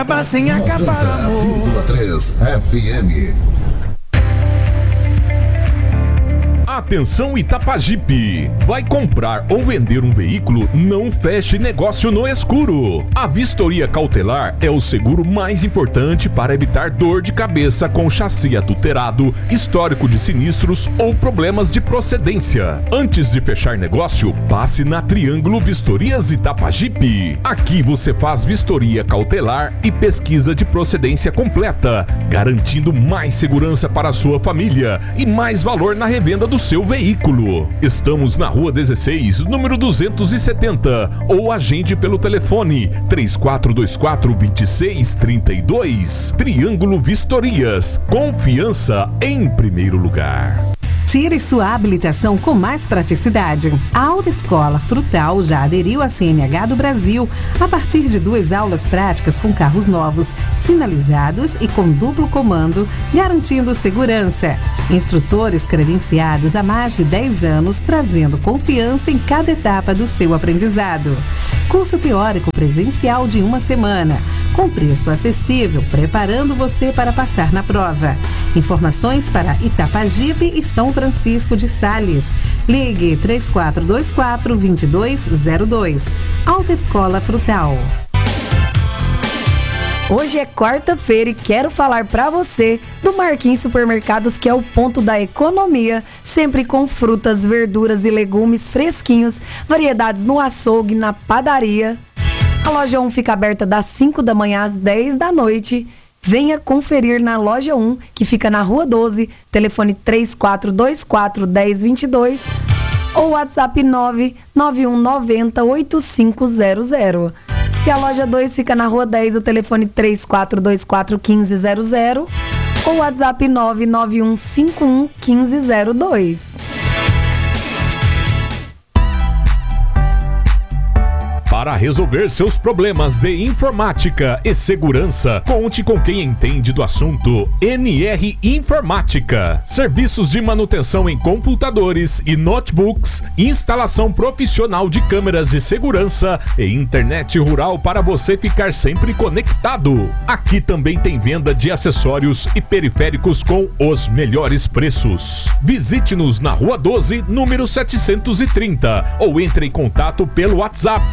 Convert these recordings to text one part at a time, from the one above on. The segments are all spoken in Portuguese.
Sem acabar amor. 3 FM. Atenção Itapajipe, vai comprar ou vender um veículo? Não feche negócio no escuro. A vistoria cautelar é o seguro mais importante para evitar dor de cabeça com chassi adulterado, histórico de sinistros ou problemas de procedência. Antes de fechar negócio, passe na Triângulo Vistorias Itapajipe. Aqui você faz vistoria cautelar e pesquisa de procedência completa, garantindo mais segurança para a sua família e mais valor na revenda do seu veículo. Estamos na Rua 16, número 270, ou agende pelo telefone 3424-2632. Triângulo Vistorias, confiança em primeiro lugar. Tire sua habilitação com mais praticidade. A Autoescola Frutal já aderiu à CNH do Brasil a partir de 2 aulas práticas com carros novos, sinalizados e com duplo comando, garantindo segurança. Instrutores credenciados há mais de 10 anos, trazendo confiança em cada etapa do seu aprendizado. Curso teórico presencial de 1 semana, com preço acessível, preparando você para passar na prova. Informações para Itapajipe e São Francisco de Sales. Ligue 3424-2202. Autoescola Frutal. Hoje é quarta-feira e quero falar pra você do Marquinhos Supermercados, que é o ponto da economia, sempre com frutas, verduras e legumes fresquinhos, variedades no açougue, na padaria. A loja 1 fica aberta das 5 da manhã às 10 da noite. Venha conferir na loja 1, que fica na Rua 12, telefone 3424-1022 ou WhatsApp 99190-8500. E a loja 2 fica na Rua 10, o telefone 3424-1500 ou WhatsApp 99151-1502. Para resolver seus problemas de informática e segurança, conte com quem entende do assunto. NR Informática. Serviços de manutenção em computadores e notebooks, instalação profissional de câmeras de segurança e internet rural para você ficar sempre conectado. Aqui também tem venda de acessórios e periféricos com os melhores preços. Visite-nos na Rua 12, número 730, ou entre em contato pelo WhatsApp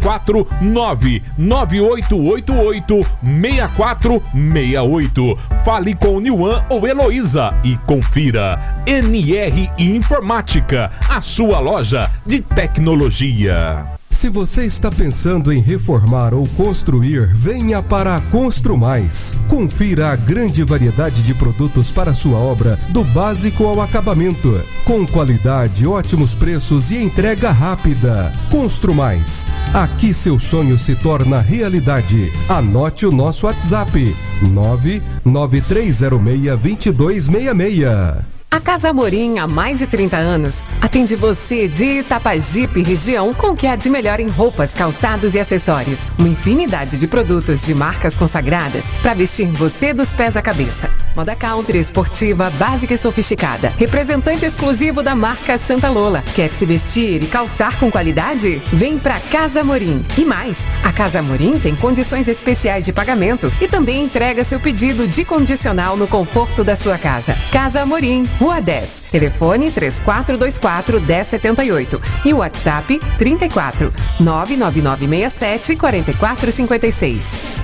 34-98888-6468. Fale com Nilvan ou Heloísa e confira. NR Informática, a sua loja de tecnologia. Se você está pensando em reformar ou construir, venha para a Construmais. Confira a grande variedade de produtos para sua obra, do básico ao acabamento, com qualidade, ótimos preços e entrega rápida. Construmais. Aqui seu sonho se torna realidade. Anote o nosso WhatsApp: 99306-2266. A Casa Amorim, há mais de 30 anos, atende você de Itapajipe, região, com o que há de melhor em roupas, calçados e acessórios. Uma infinidade de produtos de marcas consagradas para vestir você dos pés à cabeça. Moda country, esportiva, básica e sofisticada. Representante exclusivo da marca Santa Lola. Quer se vestir e calçar com qualidade? Vem pra Casa Amorim. E mais, a Casa Amorim tem condições especiais de pagamento e também entrega seu pedido de condicional no conforto da sua casa. Casa Amorim, Rua 10. Telefone 3424-1078 e o WhatsApp 34 99967 4456.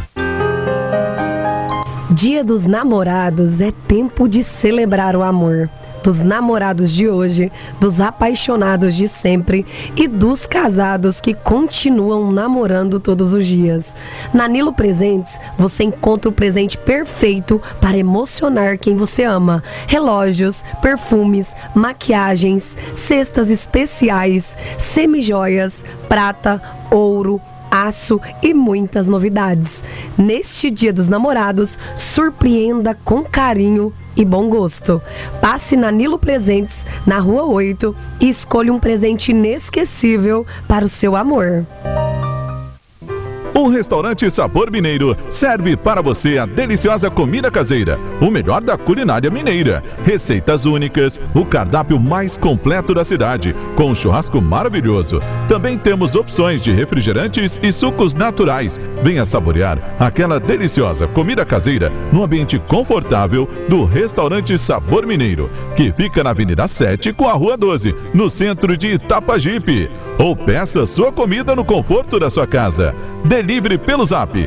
Dia dos Namorados é tempo de celebrar o amor. Dos namorados de hoje, dos apaixonados de sempre e dos casados que continuam namorando todos os dias. Na Nilo Presentes, você encontra o presente perfeito para emocionar quem você ama. Relógios, perfumes, maquiagens, cestas especiais, semijoias, prata, ouro, aço e muitas novidades. Neste Dia dos Namorados, surpreenda com carinho e bom gosto. Passe na Nilo Presentes, na Rua 8, e escolha um presente inesquecível para o seu amor. O restaurante Sabor Mineiro serve para você a deliciosa comida caseira, o melhor da culinária mineira, receitas únicas, o cardápio mais completo da cidade, com um churrasco maravilhoso. Também temos opções de refrigerantes e sucos naturais. Venha saborear aquela deliciosa comida caseira no ambiente confortável do restaurante Sabor Mineiro, que fica na Avenida 7 com a Rua 12, no centro de Itapajipe. Ou peça sua comida no conforto da sua casa. Delivery pelo Zap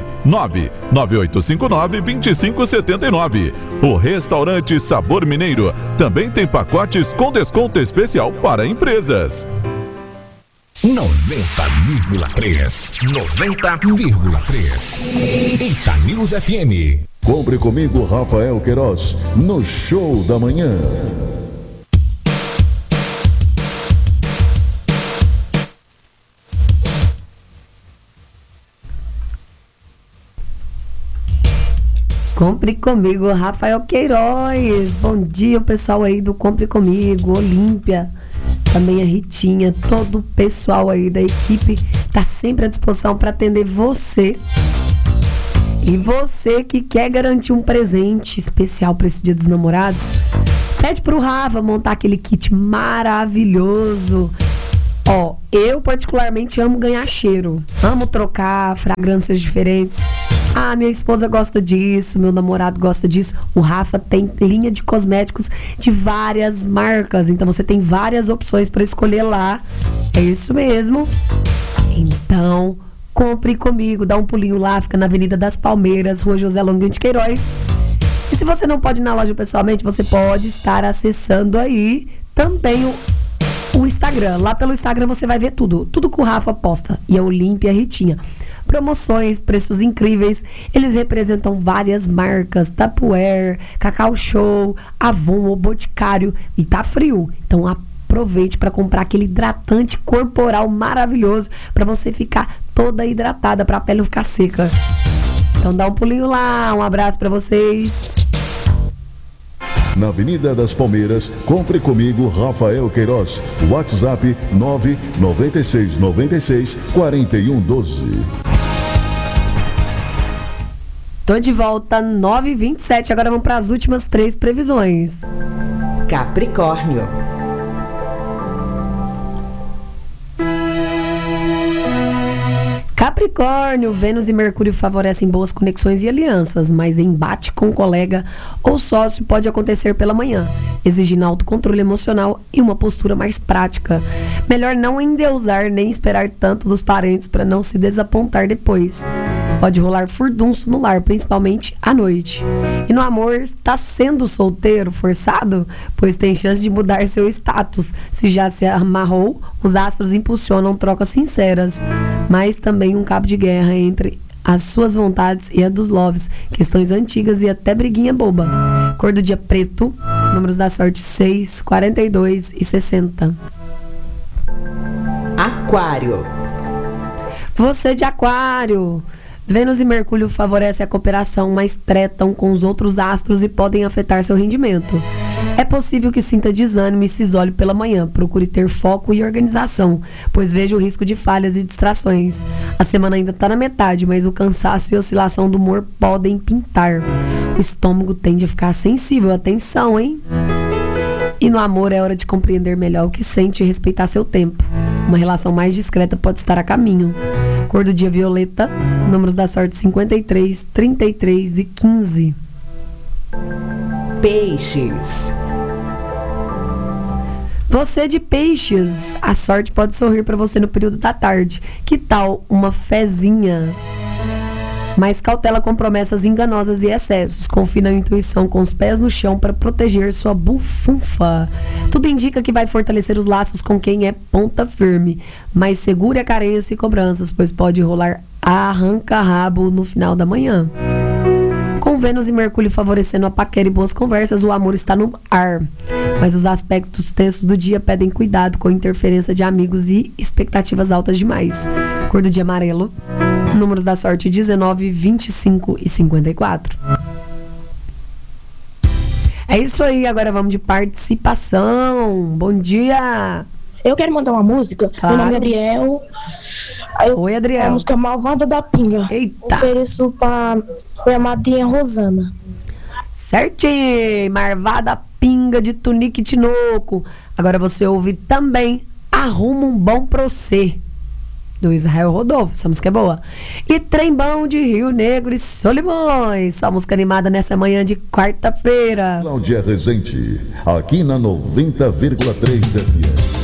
99859-2579. O restaurante Sabor Mineiro também tem pacotes com desconto especial para empresas. 90,3. 90,3. Eita News FM. Compre comigo, Rafael Queiroz, no Show da Manhã. Compre comigo, Rafael Queiroz. Bom dia, o pessoal aí do Compre Comigo, Olímpia, também a Ritinha, todo o pessoal aí da equipe tá sempre à disposição para atender você. E você que quer garantir um presente especial para esse Dia dos Namorados, pede pro Rafa montar aquele kit maravilhoso. Ó, eu particularmente amo ganhar cheiro, amo trocar fragrâncias diferentes. Ah, minha esposa gosta disso, meu namorado gosta disso. O Rafa tem linha de cosméticos de várias marcas, então você tem várias opções para escolher lá. É isso mesmo. Então, compre comigo, dá um pulinho lá, fica na Avenida das Palmeiras, Rua José Longuinho de Queiroz. E se você não pode ir na loja pessoalmente, você pode estar acessando aí também o Instagram. Lá pelo Instagram você vai ver tudo que o Rafa posta. E a Olímpia e a Ritinha. Promoções, preços incríveis. Eles representam várias marcas: Tupperware, Cacau Show, Avon, O Boticário. E tá frio, então aproveite para comprar aquele hidratante corporal maravilhoso para você ficar toda hidratada, para a pele não ficar seca. Então dá um pulinho lá. Um abraço para vocês. Na Avenida das Palmeiras, compre comigo, Rafael Queiroz. WhatsApp 99696-4112. Tô de volta, 9h27. Agora vamos para as últimas 3 previsões. Capricórnio. Capricórnio, Vênus e Mercúrio favorecem boas conexões e alianças, mas embate com colega ou sócio pode acontecer pela manhã, exigindo autocontrole emocional e uma postura mais prática. Melhor não endeusar nem esperar tanto dos parentes para não se desapontar depois. Pode rolar furdunço no lar, principalmente à noite. E no amor, está sendo solteiro, forçado? Pois tem chance de mudar seu status. Se já se amarrou, os astros impulsionam trocas sinceras, mas também um cabo de guerra entre as suas vontades e a dos loves, questões antigas e até briguinha boba. Cor do dia preto, números da sorte 6, 42 e 60. Aquário. Você de Aquário. Vênus e Mercúrio favorecem a cooperação, mas tretam com os outros astros e podem afetar seu rendimento. É possível que sinta desânimo e se isole pela manhã. Procure ter foco e organização, pois veja o risco de falhas e distrações. A semana ainda está na metade, mas o cansaço e oscilação do humor podem pintar. O estômago tende a ficar sensível. Atenção, hein? E no amor é hora de compreender melhor o que sente e respeitar seu tempo. Uma relação mais discreta pode estar a caminho. Cor do dia violeta, números da sorte 53, 33 e 15. Peixes. Você de Peixes, a sorte pode sorrir para você no período da tarde. Que tal uma fezinha? Mas cautela com promessas enganosas e excessos. Confie na intuição com os pés no chão para proteger sua bufunfa. Tudo indica que vai fortalecer os laços com quem é ponta firme. Mas segure a carência e cobranças, pois pode rolar arranca-rabo no final da manhã. Com Vênus e Mercúrio favorecendo a paquera e boas conversas, o amor está no ar. Mas os aspectos tensos do dia pedem cuidado com interferência de amigos e expectativas altas demais. Cor do dia amarelo, números da sorte 19, 25 e 54. É isso aí, agora vamos de participação. Bom dia! Eu quero mandar uma música. Claro. Meu nome é Adriel. Aí eu, Oi, Adriel. A música Malvada da Pinga. Eita. Ofereço pra minha madrinha Rosana. Certinho, Marvada Pinga de Tunique e Tinoco. Agora você ouve também Arruma um Bom Pra Você, do Israel Rodolfo. Essa música é boa. E Trembão de Rio Negro e Solimões. Só música animada nessa manhã de quarta-feira. Cláudia Rezende, aqui na 90,3 FM.